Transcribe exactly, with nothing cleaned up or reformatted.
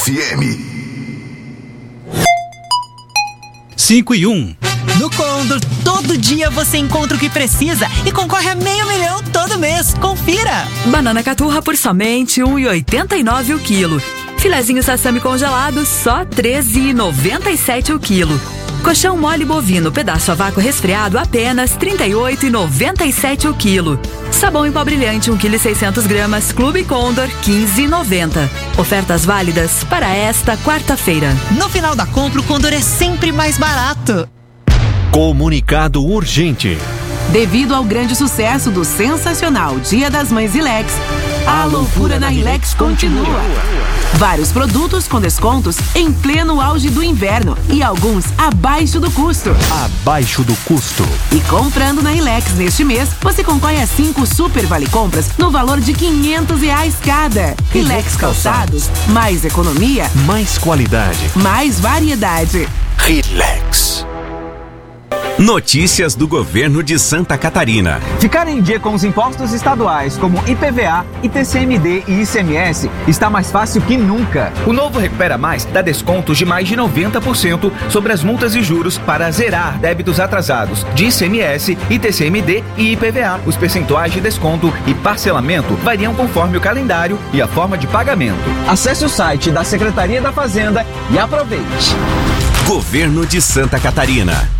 F M. cinco e um. No Condor, todo dia você encontra o que precisa e concorre a meio milhão todo mês. Confira! Banana caturra por somente um real e oitenta e nove centavos o quilo. Filezinho sassami congelado, só treze reais e noventa e sete centavos o quilo. Colchão mole bovino, pedaço a vácuo resfriado, apenas trinta e oito reais e noventa e sete centavos o quilo. Sabão em pó brilhante, um quilo e seiscentos gramas, Clube Condor, quinze reais e noventa centavos. Ofertas válidas para esta quarta-feira. No final da compra, o Condor é sempre mais barato. Comunicado urgente. Devido ao grande sucesso do sensacional Dia das Mães Ilex, a loucura na Ilex continua. Vários produtos com descontos em pleno auge do inverno e alguns abaixo do custo. Abaixo do custo. E comprando na Ilex neste mês, você concorre a cinco super vale compras no valor de quinhentos reais cada. Ilex Calçados, mais economia, mais qualidade, mais variedade. Relax. Notícias do governo de Santa Catarina. Ficar em dia com os impostos estaduais, como I P V A, I T C M D e I C M S, está mais fácil que nunca. O novo Recupera Mais dá descontos de mais de noventa por cento sobre as multas e juros para zerar débitos atrasados de I C M S, I T C M D e I P V A. Os percentuais de desconto e parcelamento variam conforme o calendário e a forma de pagamento. Acesse o site da Secretaria da Fazenda e aproveite. Governo de Santa Catarina.